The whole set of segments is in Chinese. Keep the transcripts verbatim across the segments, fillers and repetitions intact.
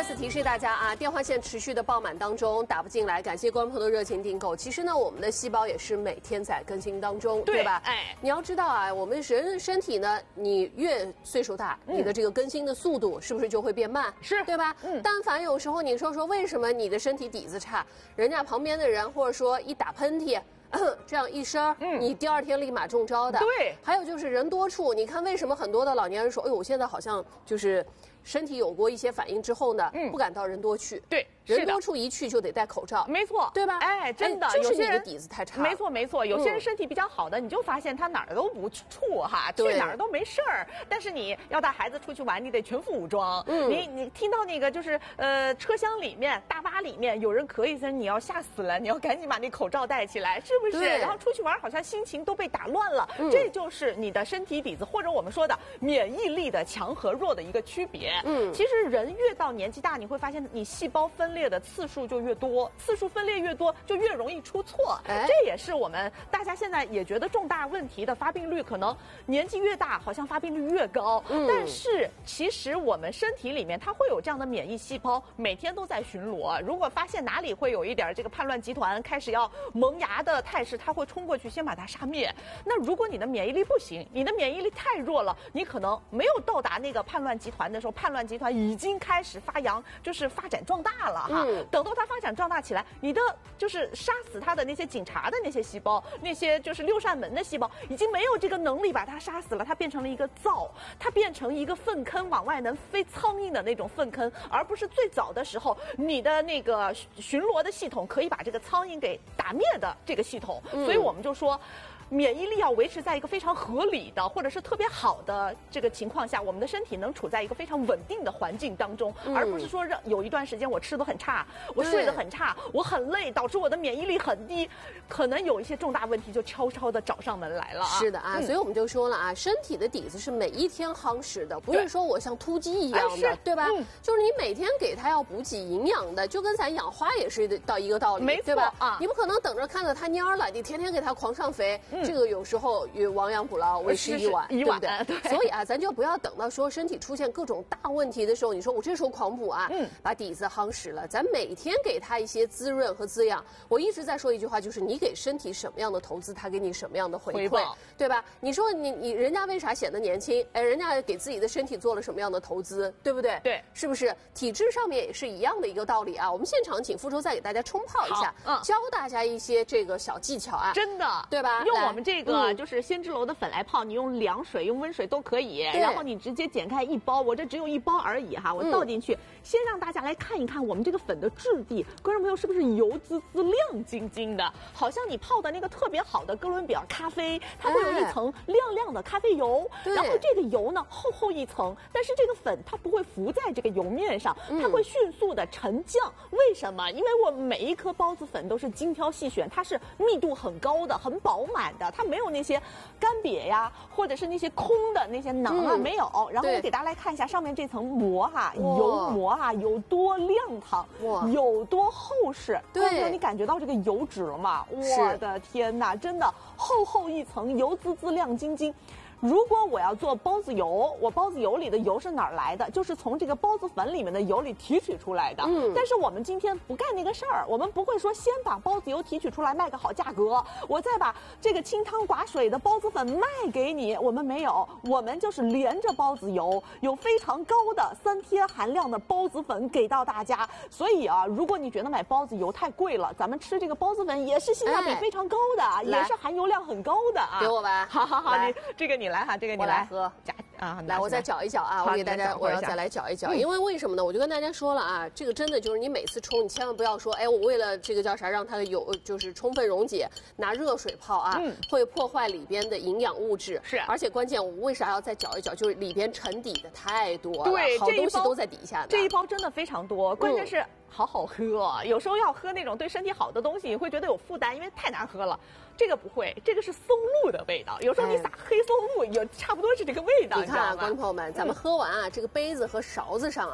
次提示大家啊，电话线持续的爆满当中打不进来，感谢观众朋友的热情订购。其实呢，我们的细胞也是每天在更新当中， 对, 对吧？哎，你要知道啊，我们人身体呢，你越岁数大，嗯、你的这个更新的速度是不是就会变慢？ 是， 对吧？嗯。但凡有时候你说说为什么你的身体底子差，人家旁边的人或者说一打喷嚏。这样一声，嗯，你第二天立马中招的。 对， 还有就是人多处，你看为什么很多的老年人说，哎呦，我现在好像就是身体有过一些反应之后呢，嗯，不敢到人多去。 对， 人多处一去就得戴口罩。 没错， 对吧？ 哎，真的， 哎、就是有些人你的底子太差。 没错，没错，有些人身体比较好的，嗯、你就发现他哪儿都不怵哈，去哪儿都没事儿。但是你要带孩子出去玩，你得全副武装。嗯，你你听到那个就是呃车厢里面、大巴里面有人咳一声，你要吓死了，你要赶紧把那口罩戴起来，是不是？然后出去玩好像心情都被打乱了，嗯、这就是你的身体底子或者我们说的免疫力的强和弱的一个区别。嗯，其实人越到年纪大，你会发现你细胞分裂的次数就越多，次数分裂越多就越容易出错。哎，这也是我们大家现在也觉得重大问题的发病率，可能年纪越大好像发病率越高。嗯，但是其实我们身体里面它会有这样的免疫细胞，每天都在巡逻。如果发现哪里会有一点这个叛乱集团开始要萌芽的态势，它会冲过去先把它杀灭。那如果你的免疫力不行，你的免疫力太弱了，你可能没有到达那个叛乱集团的时候，叛乱集团已经开始发扬，就是发展壮大了哈。嗯，等到它发展壮大起来，你的就是杀死它的那些警察的那些细胞，那些就是六扇门的细胞，已经没有这个能力把它杀死了，它变成了一个灶，它变成一个粪坑，往外能飞苍蝇的那种粪坑，而不是最早的时候你的那个巡逻的系统可以把这个苍蝇给打灭的这个系统。嗯，所以我们就说。免疫力要维持在一个非常合理的或者是特别好的这个情况下，我们的身体能处在一个非常稳定的环境当中，嗯、而不是说让有一段时间我吃得很差，我睡得很差，我很累，导致我的免疫力很低，可能有一些重大问题就悄悄地找上门来了啊。 是的啊，嗯、所以我们就说了啊，身体的底子是每一天夯实的，不是说我像突击一样的，哎、对吧？嗯、就是你每天给它要补给营养的，就跟咱养花也是到一个道理， 没错， 对吧？ 啊， 你不可能等着看到它蔫了，你天天给它狂上肥。嗯、这个有时候与亡羊补牢，为时已晚， 一晚， 对不对？对，所以啊，咱就不要等到说身体出现各种大问题的时候，你说我这时候狂补啊，嗯，把底子夯实了，咱每天给它一些滋润和滋养。我一直在说一句话，就是你给身体什么样的投资，它给你什么样的回馈，对吧？你说你你人家为啥显得年轻？哎，人家给自己的身体做了什么样的投资，对不对？ 对， 是不是？体质上面也是一样的一个道理啊。我们现场请傅周再给大家冲泡一下，嗯，教大家一些这个小技巧啊， 真的， 对吧？ 用我们这个就。就是仙芝楼的粉来泡，你用凉水、用温水都可以。然后你直接剪开一包，我这只有一包而已哈，我倒进去，嗯、先让大家来看一看我们这个粉的质地，观众朋友是不是油滋滋、亮晶晶的？好像你泡的那个特别好的哥伦比亚咖啡，它会有一层亮亮的咖啡油，哎、然后这个油呢厚厚一层，但是这个粉它不会浮在这个油面上，它会迅速的沉降。嗯、为什么？因为我每一颗包子粉都是精挑细选，它是密度很高的、很饱满的，它没有那些。干瘪呀，或者是那些空的那些囊啊，嗯、没有。然后我给大家来看一下上面这层膜哈，油膜啊有多亮堂，有多厚实。对，你感觉到这个油脂了吗？我的天哪，真的厚厚一层，油滋滋、亮晶晶。如果我要做包子油，我包子油里的油是哪儿来的？就是从这个包子粉里面的油里提取出来的。嗯，但是我们今天不干那个事儿，我们不会说先把包子油提取出来卖个好价格，我再把这个清汤寡水的包子粉卖给你。我们没有，我们就是连着包子油，有非常高的三天含量的包子粉给到大家。所以啊，如果你觉得买包子油太贵了，咱们吃这个包子粉也是性价比非常高的，哎、也是含油量很高的啊。 给我吧， 好好好，你这个你。你来哈，这个你来喝， 加啊， 来我再搅一搅啊，我给大家，我要再来搅一搅，因为为什么呢？我就跟大家说了啊，这个真的就是你每次冲，你千万不要说，哎，我为了这个叫啥，让它有就是充分溶解，拿热水泡啊，嗯、会破坏里边的营养物质。 是， 而且关键我为啥要再搅一搅？就是里边沉底的太多了， 对， 好东西都在底下呢。 这一包真的非常多，关键是。嗯好好喝，有时候要喝那种对身体好的东西，你会觉得有负担，因为太难喝了。这个不会，这个是松露的味道。有时候你撒黑松露，也差不多是这个味道。 你看啊，观众朋友们，咱们喝完啊，这个杯子和勺子上啊，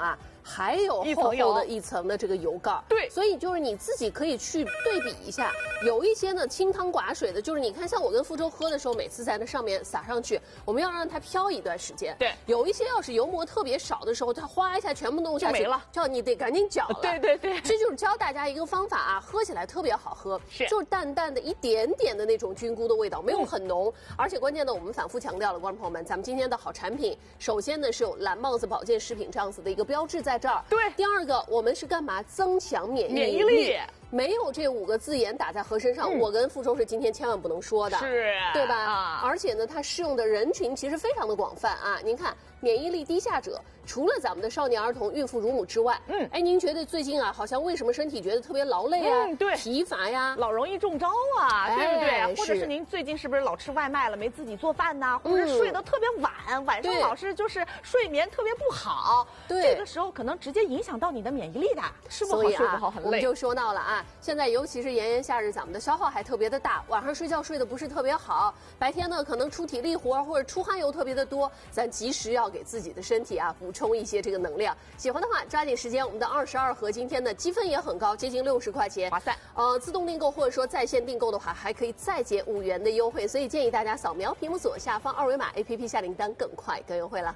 还有厚厚的一层的这个油盖。 对， 所以就是你自己可以去对比一下，有一些呢清汤寡水的，就是你看像我跟福州喝的时候，每次在那上面撒上去，我们要让它飘一段时间。 对， 有一些要是油膜特别少的时候，它哗一下全部弄下去就没了， 叫你得赶紧搅了。 对对对， 这就是教大家一个方法啊，喝起来特别好喝， 是就是淡淡的一点点的那种菌菇的味道，没有很浓，嗯、而且关键呢，我们反复强调了，观众朋友们，咱们今天的好产品，首先呢是有蓝帽子保健食品这样子的一个标志在这儿， 对。 第二个，我们是干嘛？增强免疫力。 免疫力没有这五个字眼打在盒身上，嗯、我跟傅州是今天千万不能说的， 是， 对吧？ 啊， 而且呢，它适用的人群其实非常的广泛啊。您看，免疫力低下者，除了咱们的少年儿童、孕妇、乳母之外，嗯，哎，您觉得最近啊，好像为什么身体觉得特别劳累啊？ 嗯，对， 疲乏呀， 老容易中招啊，哎、对不对？或者是是您最近是不是老吃外卖了，没自己做饭呐？或者是睡得特别晚，嗯、晚上老是就是睡眠特别不好， 对， 这个时候可能直接影响到你的免疫力的，吃不好、睡不好，很累。 我们就说到了啊，现在尤其是炎炎夏日，咱们的消耗还特别的大，晚上睡觉睡得不是特别好，白天呢可能出体力活或者出汗又特别的多，咱及时要给自己的身体啊补充一些这个能量。喜欢的话抓紧时间，我们的二十二盒今天的积分也很高，接近六十块钱， 划算。 呃，自动订购或者说在线订购的话，还可以再减五元的优惠，所以建议大家扫描屏幕左下方二维码 A P P 下订单，更快更优惠了。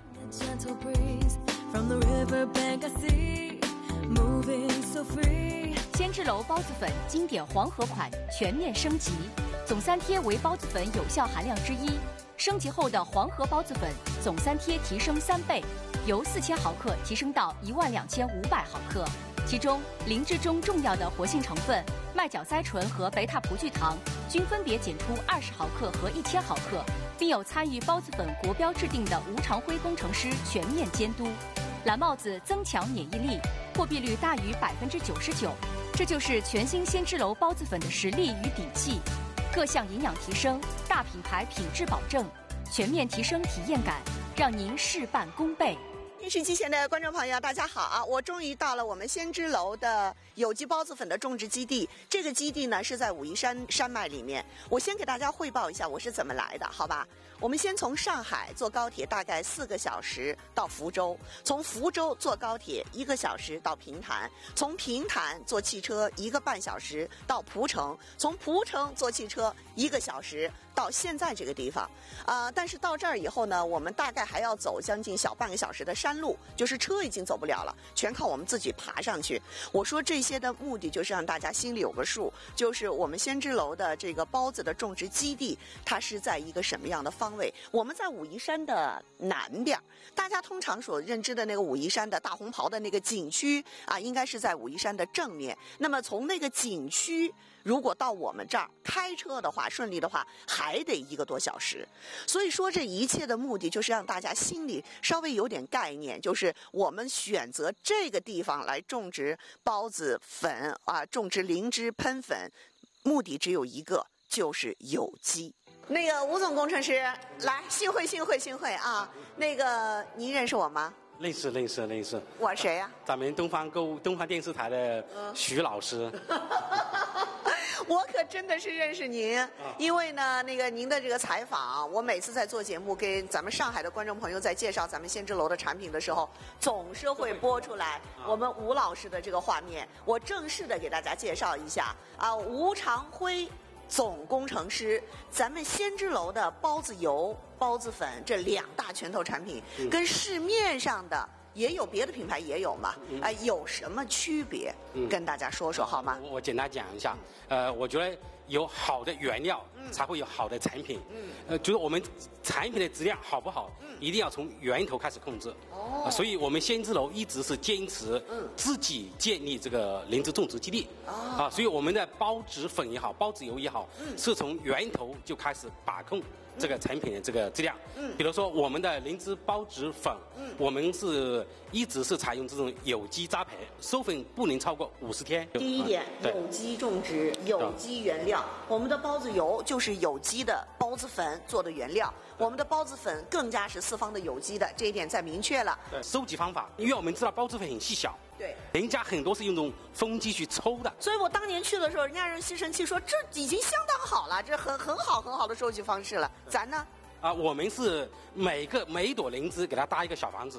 先知楼包子粉经典黄河款全面升级，总三贴为包子粉有效含量之一。升级后的黄河包子粉总三贴提升三倍，由四千毫克提升到一万两千五百毫克。其中灵芝中重要的活性成分麦角甾醇和贝塔葡聚糖均分别检出二十毫克和一千毫克，并有参与包子粉国标制定的吴长辉工程师全面监督。蓝帽子增强免疫力，破壁率大于百分之九十九，这就是全新先知楼包子粉的实力与底气。各项营养提升，大品牌品质保证，全面提升体验感，让您事半功倍。 电视机前的观众朋友，大家好啊！我终于到了我们先知楼的有机包子粉的种植基地。这个基地呢是在武夷山山脉里面。我先给大家汇报一下我是怎么来的，好吧？我们先从上海坐高铁，大概四个小时到福州；从福州坐高铁一个小时到平潭；从平潭坐汽车一个半小时到蒲城；从蒲城坐汽车一个小时到现在这个地方。啊、呃，但是到这儿以后呢，我们大概还要走将近小半个小时的山路，就是车已经走不了了，全靠我们自己爬上去。我说这些的目的就是让大家心里有个数，就是我们先知楼的这个包子的种植基地，它是在一个什么样的方位？我们在武夷山的南边，大家通常所认知的那个武夷山的大红袍的那个景区啊，应该是在武夷山的正面。那么从那个景区如果到我们这儿开车的话，顺利的话还得一个多小时。所以说这一切的目的就是让大家心里稍微有点概念，就是我们选择这个地方来种植包子粉啊，种植灵芝喷粉，目的只有一个，就是有机。那个吴总工程师，来，幸会幸会幸会啊！那个您认识我吗？ 认识认识认识。 我谁呀、 啊？咱们东方购物东方电视台的徐老师。 我可真的是认识您，因为呢，那个您的这个采访，我每次在做节目给咱们上海的观众朋友在介绍咱们先知楼的产品的时候，总是会播出来我们吴老师的这个画面。我正式的给大家介绍一下啊，吴长辉总工程师，咱们先知楼的包子油、包子粉这两大拳头产品，嗯、跟市面上的也有别的品牌也有嘛，哎、嗯呃，有什么区别？嗯、跟大家说说好吗？ 我我简单讲一下，呃，我觉得有好的原料，嗯、才会有好的产品。嗯，呃，就是我们产品的质量好不好，嗯、一定要从源头开始控制。哦、呃，所以我们先知楼一直是坚持自己建立这个灵芝种植基地。哦、啊，所以我们的包子粉也好，包子油也好，嗯、是从源头就开始把控这个产品的这个质量。嗯，比如说我们的灵芝包子粉，嗯，我们是一直是采用这种有机栽培，授粉不能超过五十天。 第一点， 嗯、 有机种植，有机原料。我们的包子油就是有机的包子粉做的原料，我们的包子粉更加是四方的有机的，这一点再明确了。 对，收集方法，因为我们知道包子粉很细小。 对， 人家很多是用这种风机去抽的， 所以我当年去的时候，人家用吸尘器说这已经相当好了，这很很好很好的收集方式了。咱呢？ 啊，我们是每个每一朵灵芝给它搭一个小房子，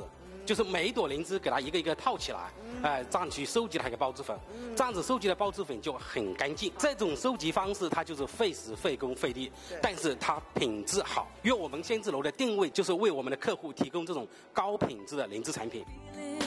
就是每一朵灵芝给它一个一个套起来，哎、呃，这样去收集它一个孢子粉，这样子收集的孢子粉就很干净。这种收集方式它就是费时费工费力，但是它品质好，因为我们仙芝楼的定位就是为我们的客户提供这种高品质的灵芝产品。